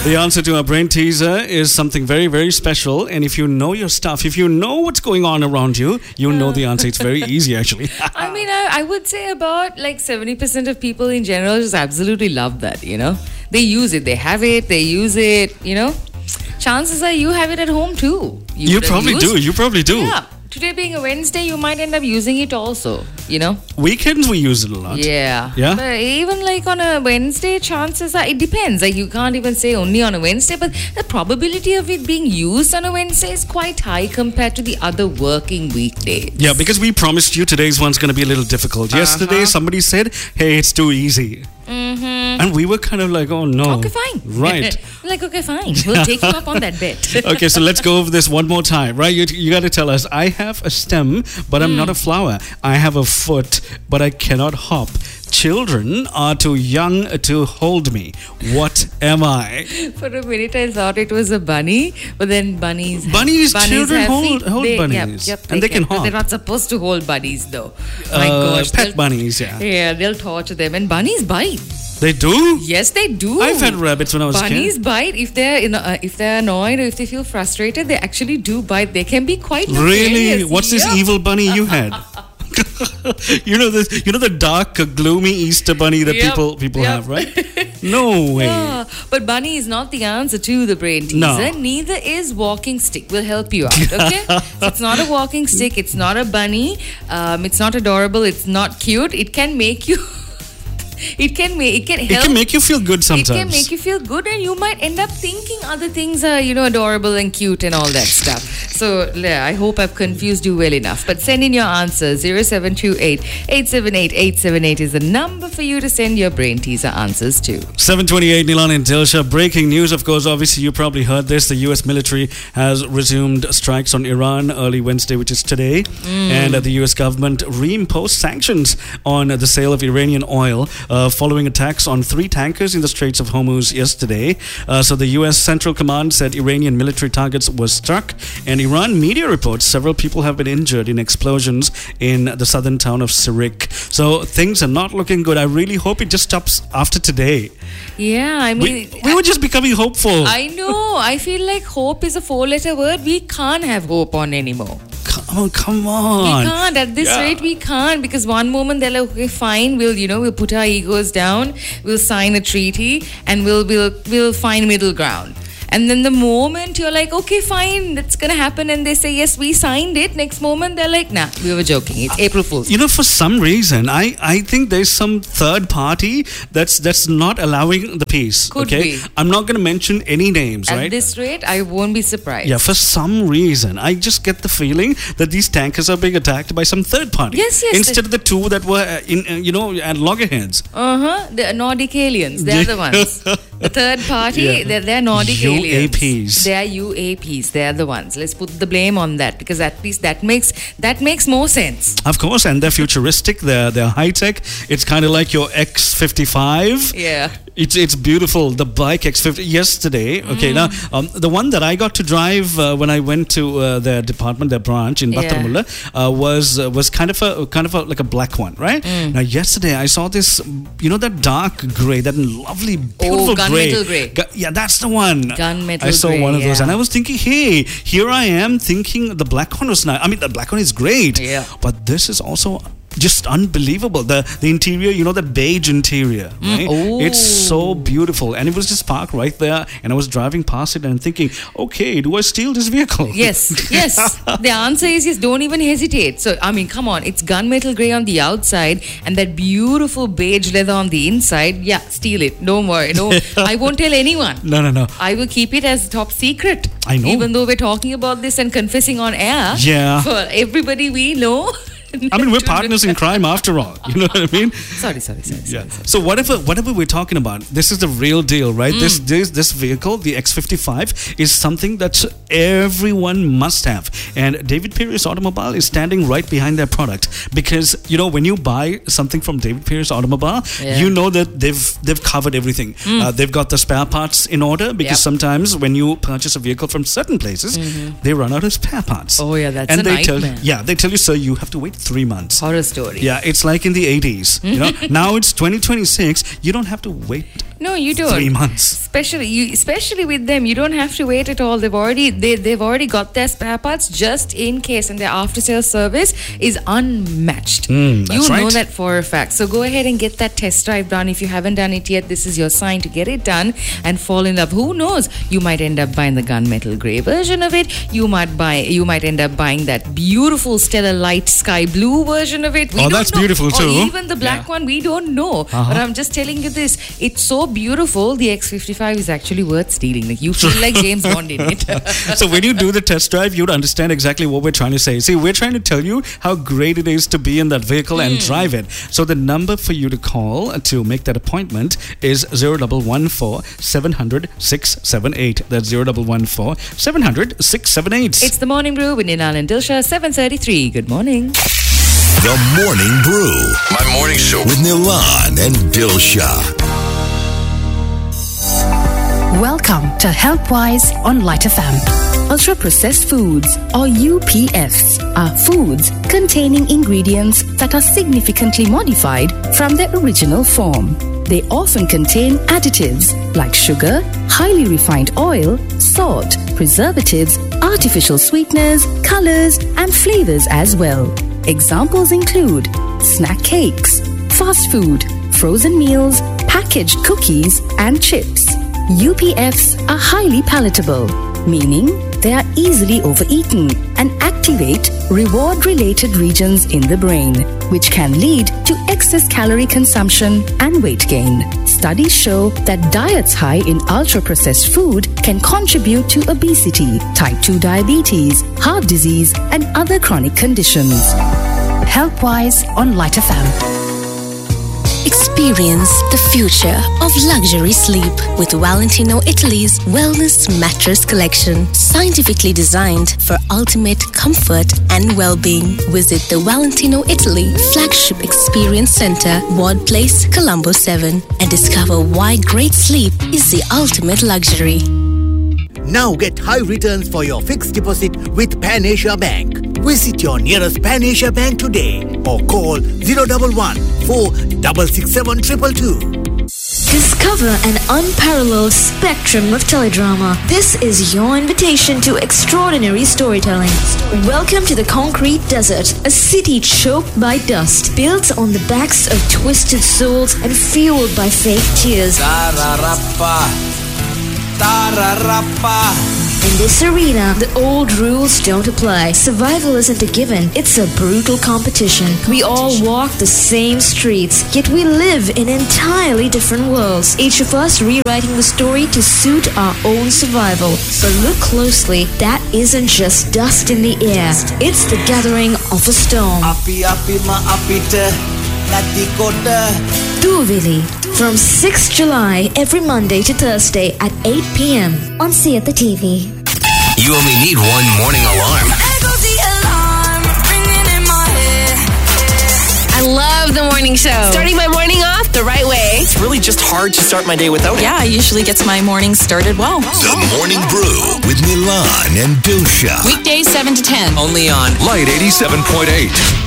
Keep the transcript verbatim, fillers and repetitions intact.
The answer to our brain teaser is something very, very special. And if you know your stuff, if you know what's going on around you, you know the answer. It's very easy, actually. I mean, I, I would say about like seventy percent of people in general just absolutely love that, you know. They use it, they have it, they use it, you know. Chances are you have it at home too. You, you probably used. do. You probably do. Yeah. Today being a Wednesday, you might end up using it also, you know. Weekends we use it a lot. Yeah. Yeah. But even like on a Wednesday, chances are, it depends. Like you can't even say only on a Wednesday, but the probability of it being used on a Wednesday is quite high compared to the other working weekdays. Yeah, because we promised you today's one's going to be a little difficult. Uh-huh. Yesterday, somebody said, hey, it's too easy. Mm-hmm. And we were kind of like, oh no. Okay, fine. Right. Like, okay, fine. We'll take you up on that bet. Okay, so let's go over this one more time, right? You, you got to tell us, I have a stem, but I'm mm. not a flower. I have a foot, but I cannot hop. Children are too young to hold me. What am I? For a minute, I thought it was a bunny, but then bunnies. Bunnies, bunnies children hold, hold they, bunnies. Yep, yep, and they, they can, can hop. They're not supposed to hold bunnies, though. My uh, gosh. Pet bunnies, yeah. Yeah, they'll torture them. And bunnies bite. They do? Yes, they do. I've had rabbits when I was a kid. Bunnies bite. If they're in, uh, if they're annoyed or if they feel frustrated, they actually do bite. They can be quite Really? What's yep. this evil bunny you had? you know the you know the dark, gloomy Easter bunny that yep. people people yep. have, right? No way. Yeah. But bunny is not the answer to the brain teaser. No. Neither is walking stick. We'll help you out, okay? So it's not a walking stick. It's not a bunny. Um, it's not adorable. It's not cute. It can make you. It can make it can help. It can make you feel good sometimes. It can make you feel good, and you might end up thinking other things are, you know, adorable and cute and all that stuff. So yeah, I hope I've confused you well enough. But send in your answers. zero seven two eight, eight seven eight, eight seven eight is the number for you to send your brain teaser answers to. seven twenty-eight, Nilan and Dilsha. Breaking news, of course. Obviously, you probably heard this. The U S military has resumed strikes on Iran early Wednesday, which is today, mm. and uh, the U S government reimposed sanctions on uh, the sale of Iranian oil. Uh, following attacks on three tankers in the Straits of Hormuz yesterday. Uh, so the U S Central Command said Iranian military targets were struck, and Iran media reports several people have been injured in explosions in the southern town of Sirik. So things are not looking good. I really hope it just stops after today. Yeah, I mean... We, we were just becoming hopeful. I know. I feel like hope is a four-letter word. We can't have hope on anymore. Oh, come on. We can't. At this yeah. rate, we can't. Because one moment they're like, okay, fine, we'll, you know, we'll put our egos down, we'll sign a treaty, and we'll, we'll, we'll find middle ground. And then the moment you're like, okay, fine, that's going to happen. And they say, yes, we signed it. Next moment, they're like, nah, we were joking. It's April Fool's. You know, for some reason, I, I think there's some third party that's that's not allowing the peace. Could okay? be. I'm not going to mention any names, At right? At this rate, I won't be surprised. Yeah, for some reason, I just get the feeling that these tankers are being attacked by some third party. Yes, yes. Instead of the two that were, uh, in, uh, you know, at loggerheads. Uh-huh. The Nordic aliens. They're the ones. The third party, yeah. they're, they're Nordic U A Ps. aliens. They are U A Ps. They are the ones. Let's put the blame on that, because at least that makes that makes more sense. Of course, and they're futuristic. They're they're high tech. It's kind of like your X fifty-five. Yeah. It's it's beautiful. The bike X fifty yesterday. Okay, mm. now um, the one that I got to drive uh, when I went to uh, their department, their branch in Battaramulla, yeah. uh, was uh, was kind of a kind of a, like a black one, right? Mm. Now yesterday I saw this, you know, that dark grey, that lovely, beautiful oh, grey. gunmetal grey. Gu- yeah, that's the one. Gunmetal I saw grey, one of those, yeah. and I was thinking, hey, here I am thinking the black one was nice. I mean, the black one is great, yeah. but this is also just unbelievable. The the interior, you know, that beige interior, right? Mm. It's so beautiful. And it was just parked right there, and I was driving past it and thinking, okay, do I steal this vehicle? Yes, yes. The answer is yes, don't even hesitate. So, I mean, come on, it's gunmetal grey on the outside and that beautiful beige leather on the inside. Yeah, steal it. Don't worry. No, I won't tell anyone. No, no, no. I will keep it as top secret. I know. Even though we're talking about this and confessing on air. Yeah. For everybody we know. I mean, we're partners in crime after all. You know what I mean? Sorry, sorry, sorry. Yeah. sorry, sorry. So whatever, whatever we're talking about, this is the real deal, right? Mm. This, this, this vehicle, the X fifty-five, is something that everyone must have. And David Pierce Automobile is standing right behind their product, because you know, when you buy something from David Pierce Automobile, yeah. you know that they've they've covered everything. Mm. Uh, they've got the spare parts in order, because yep. sometimes when you purchase a vehicle from certain places, mm-hmm. they run out of spare parts. Oh yeah, that's and a they nightmare. Tell, yeah, they tell you, sir, you have to wait three months. Horror story. Yeah, it's like in the eighties. You know, now it's twenty twenty-six. You don't have to wait. No, you don't. Three months. Especially, you, especially with them, you don't have to wait at all. They've already they they've already got their spare parts just in case, and their after sales service is unmatched. Mm, that's you know right. that for a fact. So go ahead and get that test drive done. If you haven't done it yet, this is your sign to get it done and fall in love. Who knows? You might end up buying the gunmetal grey version of it. You might buy. You might end up buying that beautiful Stellar Light Sky Blue version of it. We Oh, don't that's know. beautiful too. Or even the black Yeah. one. We don't know. Uh-huh. But I'm just telling you this. It's so beautiful. The X fifty-five is actually worth stealing. Like, you feel like James Bond in it. So when you do the test drive, you'd understand exactly what we're trying to say. See, we're trying to tell you how great it is to be in that vehicle and drive it. So the number for you to call to make that appointment is zero one one four seven hundred six seven eight. That's zero one one four seven hundred six seven eight. It's the Morning Brew with Ninal and Dilsha, seven thirty-three. Good morning. The Morning Brew. My morning show. With Nilan and Dilsha. Welcome to HealthWise on Light F M. Ultra-processed foods, or U P Fs, are foods containing ingredients that are significantly modified from their original form. They often contain additives like sugar, highly refined oil, salt, preservatives, artificial sweeteners, colors, and flavors as well. Examples include snack cakes, fast food, frozen meals, packaged cookies, and chips. U P Fs are highly palatable, meaning they are easily overeaten and activate reward-related regions in the brain, which can lead to excess calorie consumption and weight gain. Studies show that diets high in ultra-processed food can contribute to obesity, type two diabetes, heart disease, and other chronic conditions. HealthWise on Light F M. Experience the future of luxury sleep with Valentino Italy's Wellness Mattress Collection, scientifically designed for ultimate comfort and well-being. Visit the Valentino Italy Flagship Experience Center, Ward Place, Colombo seven, and discover why great sleep is the ultimate luxury. Now get high returns for your fixed deposit with Pan Asia Bank. Visit your nearest Pan Asia Bank today or call zero one one four six six seven two two two. Discover an unparalleled spectrum of teledrama. This is your invitation to extraordinary storytelling. Welcome to the Concrete Desert, a city choked by dust, built on the backs of twisted souls and fueled by fake tears. In this arena, the old rules don't apply. Survival isn't a given, it's a brutal competition. We all walk the same streets, yet we live in entirely different worlds, each of us rewriting the story to suit our own survival. But look closely, that isn't just dust in the air, it's the gathering of a storm. Duvili, from sixth of July every Monday to Thursday at eight p.m. on See at the T V. You only need one morning alarm. I love the morning show. Starting my morning off the right way. It's really just hard to start my day without it. Yeah, it usually gets my morning started well. The Morning Brew with Nilan and Dilsha. Weekdays seven to ten. Only on Light eighty-seven point eight.